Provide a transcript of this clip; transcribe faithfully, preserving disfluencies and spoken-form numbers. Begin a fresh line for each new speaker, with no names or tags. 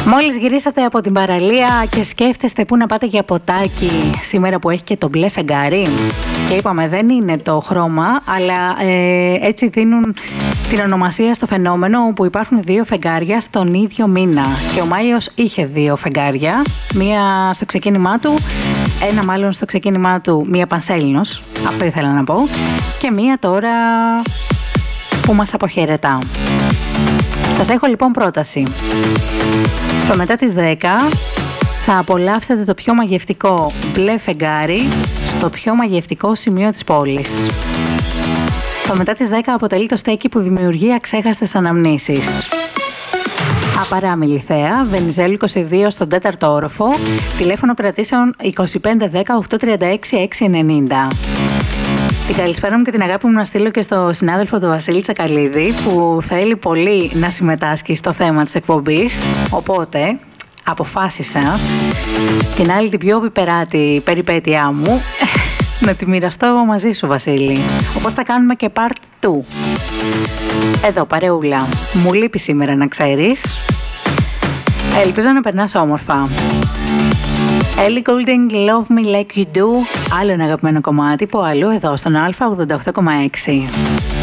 Μόλις γυρίσατε από την παραλία και σκέφτεστε πού να πάτε για ποτάκι σήμερα που έχει και το μπλε φεγγάρι, και είπαμε δεν είναι το χρώμα, αλλά ε, έτσι δίνουν την ονομασία στο φαινόμενο που υπάρχουν δύο φεγγάρια στον ίδιο μήνα. Και ο Μάιος είχε δύο φεγγάρια, μία στο ξεκίνημά του, ένα μάλλον στο ξεκίνημά του, μία πανσέλινος, αυτό ήθελα να πω, και μία τώρα που μας αποχαιρετά. Σας έχω λοιπόν πρόταση. Στο μετά τις δέκα θα απολαύσετε το πιο μαγευτικό μπλε φεγγάρι στο πιο μαγευτικό σημείο της πόλης. Το μετά τις δέκα αποτελεί το στέκι που δημιουργεί αξέχαστες αναμνήσεις. Απαράμιλη θέα, Βενιζέλου είκοσι δύο στον τέταρτο όροφο, τηλέφωνο κρατήσεων είκοσι πέντε δέκα οκτακόσια τριάντα έξι εξακόσια ενενήντα. Την καλησπέρα μου και την αγάπη μου να στείλω και στο συνάδελφο του Βασίλη Τσακαλίδη, που θέλει πολύ να συμμετάσχει στο θέμα της εκπομπής, οπότε αποφάσισα την άλλη την πιο πιπεράτη περιπέτειά μου να τη μοιραστώ μαζί σου, Βασίλη. Οπότε θα κάνουμε και part δύο. Εδώ παρεούλα, μου λείπει σήμερα να ξέρεις. Ελπίζω να περνάς όμορφα. Ellie Goulding, Love Me Like You Do, άλλο ένα αγαπημένο κομμάτι που αλλού εδώ στον Α ογδόντα οκτώ κόμμα έξι.